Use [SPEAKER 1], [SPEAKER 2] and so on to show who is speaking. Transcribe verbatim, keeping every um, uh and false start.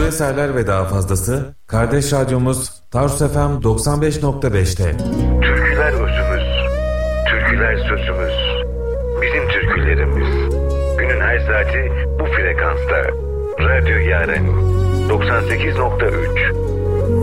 [SPEAKER 1] eserler ve daha fazlası kardeş radyomuz Tarsus F M doksan beş nokta beş'te.
[SPEAKER 2] Türküler özümüz, türküler sözümüz, bizim türkülerimiz. Günün her saati bu frekansta. Radyo Yaren doksan sekiz nokta üç.